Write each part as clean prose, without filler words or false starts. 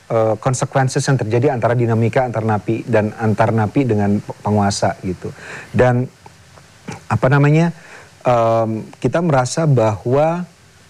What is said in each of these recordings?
consequences yang terjadi antara dinamika antar napi dan antar napi dengan penguasa gitu. Dan apa namanya, kita merasa bahwa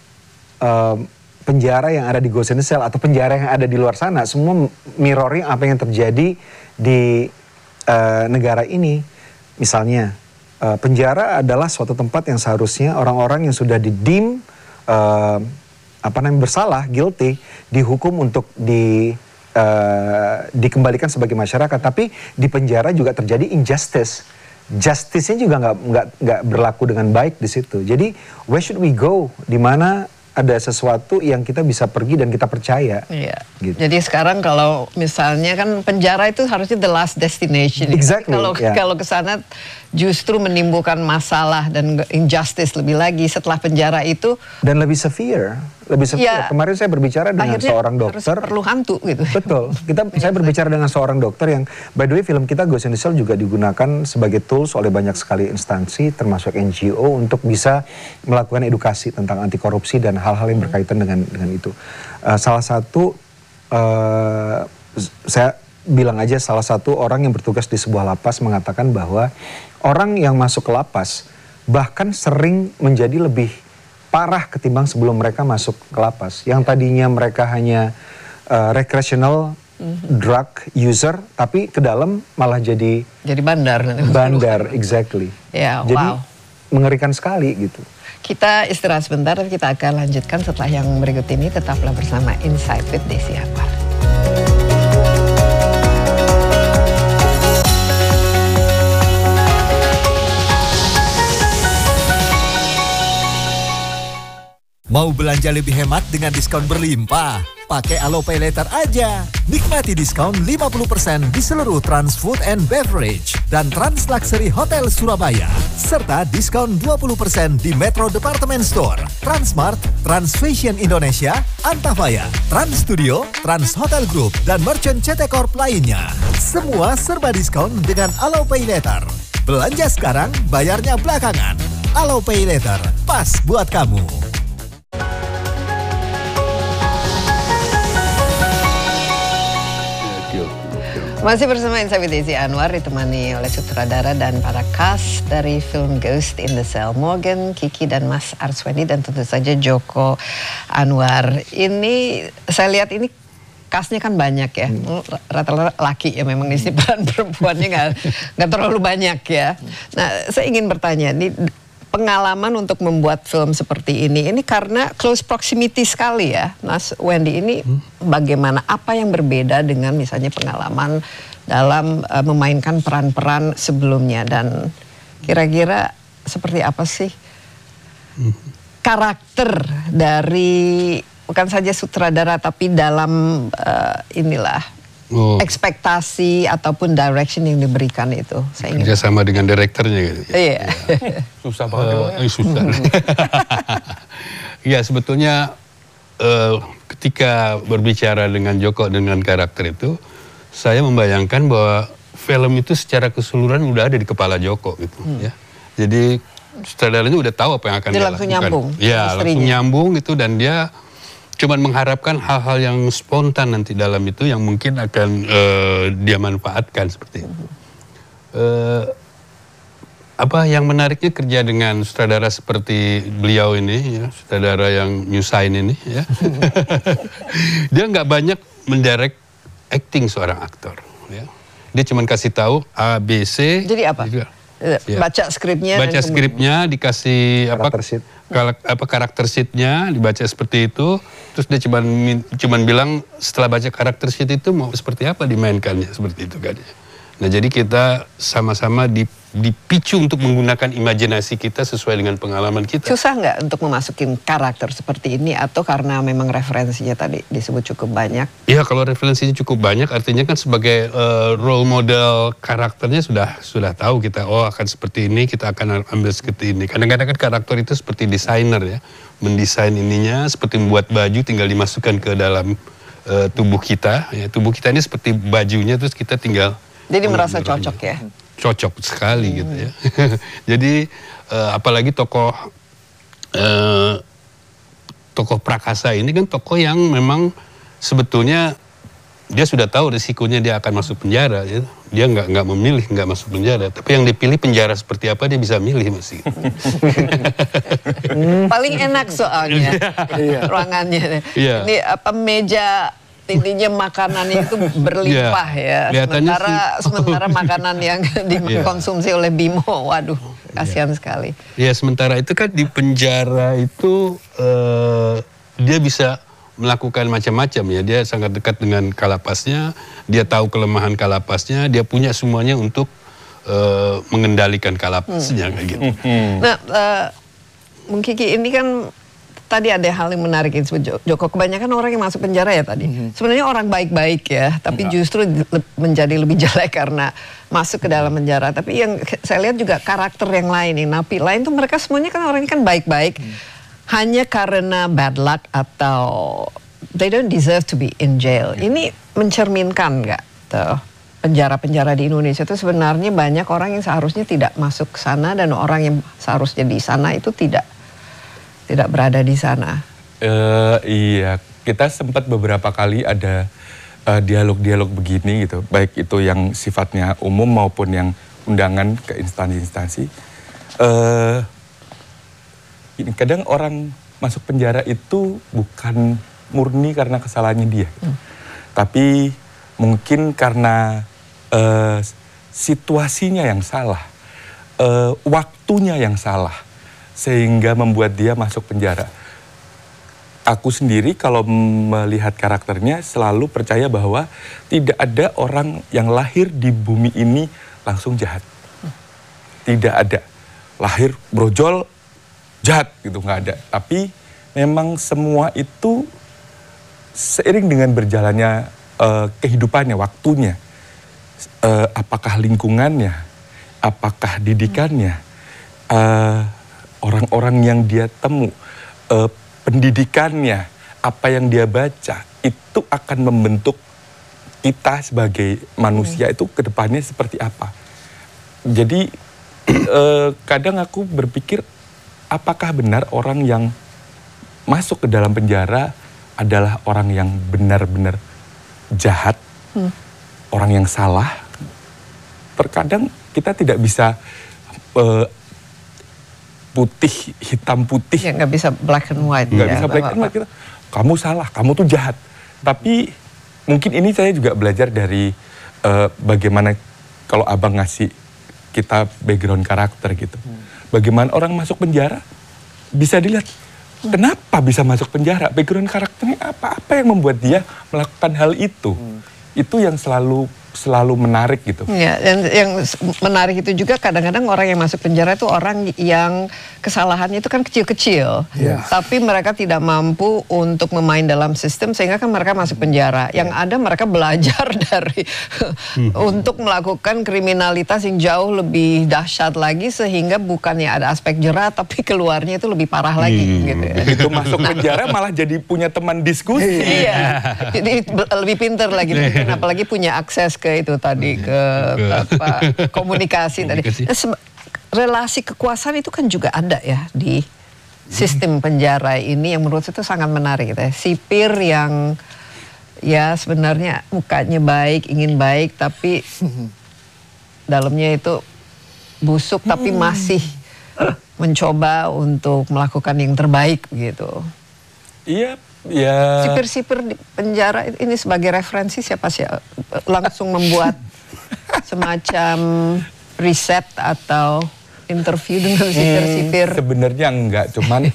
penjara yang ada di Ghost in the Shell atau penjara yang ada di luar sana semua mirroring apa yang terjadi di negara ini. Misalnya penjara adalah suatu tempat yang seharusnya orang-orang yang sudah dideem bersalah, guilty, dihukum untuk dikembalikan sebagai masyarakat. Tapi di penjara juga terjadi injustice. Justice-nya juga nggak berlaku dengan baik di situ. Jadi where should we go? Di mana ada sesuatu yang kita bisa pergi dan kita percaya. Iya. Gitu. Jadi sekarang kalau misalnya kan penjara itu harusnya the last destination. Exactly. Kalau ke sana justru menimbulkan masalah dan injustice lebih lagi setelah penjara itu. Dan lebih severe. Ya, kemarin saya berbicara dengan seorang dokter. Perlu hantu gitu. Betul. Saya berbicara dengan seorang dokter yang, by the way, film kita Ghost in the Shell juga digunakan sebagai tools oleh banyak sekali instansi, termasuk NGO, untuk bisa melakukan edukasi tentang anti korupsi dan hal-hal yang berkaitan dengan itu. Salah satu, saya bilang aja, salah satu orang yang bertugas di sebuah lapas mengatakan bahwa orang yang masuk ke lapas bahkan sering menjadi lebih parah ketimbang sebelum mereka masuk ke lapas. Yang tadinya mereka hanya recreational drug user, tapi ke dalam malah jadi bandar. Bandar, exactly. Ya, jadi mengerikan sekali gitu. Kita istirahat sebentar, kita akan lanjutkan setelah yang berikut ini. Tetaplah bersama Insight with Desi Anwar. Mau belanja lebih hemat dengan diskon berlimpah? Pakai Alo Pay Later aja. Nikmati diskon 50% di seluruh Trans Food and Beverage dan Trans Luxury Hotel Surabaya. Serta diskon 20% di Metro Department Store, Transmart, Trans Fashion Indonesia, Antafaya, Trans Studio, Trans Hotel Group, dan merchant CT Corp lainnya. Semua serba diskon dengan Alo Pay Later. Belanja sekarang, bayarnya belakangan. Alo Pay Later, pas buat kamu. Masih bersama Insight with Desi Anwar, ditemani oleh sutradara dan para cast dari film Ghost in the Shell, Morgan, Kiki, dan Mas Arswendi, dan tentu saja Joko Anwar. Ini saya lihat ini castnya kan banyak ya, rata-rata laki ya, memang isi peran perempuannya nggak terlalu banyak ya. Nah, saya ingin bertanya, ini pengalaman untuk membuat film seperti ini karena close proximity sekali ya, Mas Wendy, ini bagaimana, apa yang berbeda dengan misalnya pengalaman dalam memainkan peran-peran sebelumnya, dan kira-kira seperti apa sih karakter dari bukan saja sutradara tapi dalam ekspektasi ataupun direction yang diberikan itu. Saya ingin kerjasama dengan direkturnya gitu. Iya. Susah banget. Susah. Ya, sebetulnya ketika berbicara dengan Joko dengan karakter itu, saya membayangkan bahwa film itu secara keseluruhan udah ada di kepala Joko gitu ya. Jadi sutradaranya udah tahu apa yang akan dia lakukan. Nyambung. Ya, langsung nyambung itu, dan dia cuman mengharapkan hal-hal yang spontan nanti dalam itu yang mungkin akan dia manfaatkan seperti itu. Apa yang menariknya kerja dengan sutradara seperti beliau ini, ya, sutradara yang nyusahin ini, ya. Dia nggak banyak mendirect acting seorang aktor. Ya. Dia cuman kasih tahu A, B, C. Jadi apa? Ya. Baca skripnya. Baca skripnya, dikasih karakter sheet-nya, dibaca seperti itu. Terus dia cuman bilang setelah baca karakter sheet itu mau seperti apa dimainkannya, seperti itu kan. Nah, jadi kita sama-sama dipicu untuk menggunakan imajinasi kita sesuai dengan pengalaman kita. Susah nggak untuk memasukin karakter seperti ini, atau karena memang referensinya tadi disebut cukup banyak? Iya, kalau referensinya cukup banyak, artinya kan sebagai role model karakternya sudah tahu kita, oh akan seperti ini, kita akan ambil seperti ini. Kadang-kadang kan karakter itu seperti desainer ya, mendesain ininya, seperti membuat baju tinggal dimasukkan ke dalam tubuh kita. Ya, tubuh kita ini seperti bajunya, terus kita tinggal. Jadi merasa cocok ya? Cocok sekali gitu ya. Jadi apalagi tokoh prakasa ini kan tokoh yang memang sebetulnya dia sudah tahu risikonya dia akan masuk penjara, ya. Dia nggak memilih nggak masuk penjara, tapi yang dipilih penjara seperti apa dia bisa milih masih. Paling enak soalnya ruangannya. Ini apa meja intinya makanannya itu berlimpah ya. Sementara makanan yang dikonsumsi oleh Bimo, waduh, kasihan sekali. Ya, sementara itu kan di penjara itu dia bisa melakukan macam-macam ya. Dia sangat dekat dengan kalapasnya, dia tahu kelemahan kalapasnya, dia punya semuanya untuk mengendalikan kalapasnya kayak gitu. Nah, Bung Kiki, ini kan tadi ada hal yang menarik Joko, kebanyakan orang yang masuk penjara ya tadi sebenarnya orang baik-baik ya, tapi justru menjadi lebih jelek karena masuk ke dalam penjara. Tapi yang saya lihat juga karakter yang lain, yang napi lain tuh mereka semuanya kan orangnya kan baik-baik, hanya karena bad luck atau they don't deserve to be in jail. Ini mencerminkan nggak tuh penjara-penjara di Indonesia itu sebenarnya banyak orang yang seharusnya tidak masuk ke sana dan orang yang seharusnya di sana itu tidak berada di sana. Iya, kita sempat beberapa kali ada dialog-dialog begini gitu, baik itu yang sifatnya umum maupun yang undangan ke instansi-instansi. Kadang orang masuk penjara itu bukan murni karena kesalahannya dia, tapi mungkin karena situasinya yang salah, waktunya yang salah, sehingga membuat dia masuk penjara. Aku sendiri kalau melihat karakternya selalu percaya bahwa tidak ada orang yang lahir di bumi ini langsung jahat. Tidak ada. Lahir brojol, jahat gitu, nggak ada. Tapi memang semua itu seiring dengan berjalannya kehidupannya, waktunya. Apakah lingkungannya, apakah didikannya, orang-orang yang dia temu, pendidikannya, apa yang dia baca, itu akan membentuk kita sebagai manusia itu ke depannya seperti apa. Jadi kadang aku berpikir, apakah benar orang yang masuk ke dalam penjara adalah orang yang benar-benar jahat, orang yang salah? Terkadang kita tidak bisa putih, hitam putih. Ya, nggak bisa black and white. Nggak bisa black and white. Kamu salah, kamu tuh jahat. Tapi mungkin ini saya juga belajar dari bagaimana kalau abang ngasih kita background karakter gitu. Bagaimana orang masuk penjara bisa dilihat. Kenapa bisa masuk penjara? Background karakternya apa? Apa yang membuat dia melakukan hal itu? Itu yang selalu menarik gitu. Ya, dan yang menarik itu juga kadang-kadang orang yang masuk penjara itu orang yang kesalahannya itu kan kecil-kecil, tapi mereka tidak mampu untuk memain dalam sistem sehingga kan mereka masuk penjara. Yang ada mereka belajar dari untuk melakukan kriminalitas yang jauh lebih dahsyat lagi sehingga bukannya ada aspek jerat tapi keluarnya itu lebih parah lagi. Gitu ya. Begitu masuk penjara malah jadi punya teman diskusi. Iya, jadi lebih pintar lagi, apalagi punya akses ke itu tadi ke komunikasi tadi. Relasi kekuasaan itu kan juga ada ya di sistem penjara ini yang menurut saya itu sangat menarik gitu ya. Sipir yang ya sebenarnya mukanya baik, ingin baik tapi dalamnya itu busuk tapi masih mencoba untuk melakukan yang terbaik gitu. Iya. Ya. Sipir-sipir di penjara ini sebagai referensi siapa sih langsung membuat semacam riset atau interview dengan sipir-sipir? Sebenarnya enggak, cuman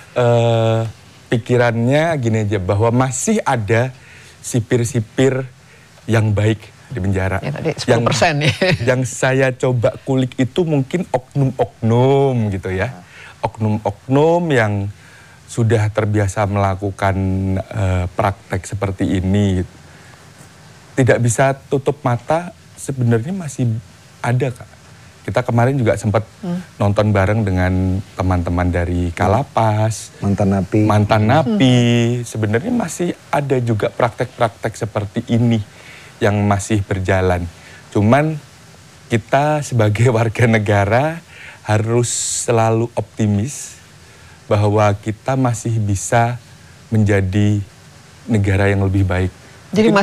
pikirannya gini aja, bahwa masih ada sipir-sipir yang baik di penjara. Ya, tadi 10% ya. Yang saya coba kulik itu mungkin oknum-oknum gitu ya. Oknum-oknum yang sudah terbiasa melakukan praktek seperti ini. Tidak bisa tutup mata, sebenarnya masih ada, Kak. Kita kemarin juga sempat nonton bareng dengan teman-teman dari Kalapas. Mantan napi. Sebenarnya masih ada juga praktek-praktek seperti ini yang masih berjalan. Cuman kita sebagai warga negara harus selalu optimis bahwa kita masih bisa menjadi negara yang lebih baik. Jadi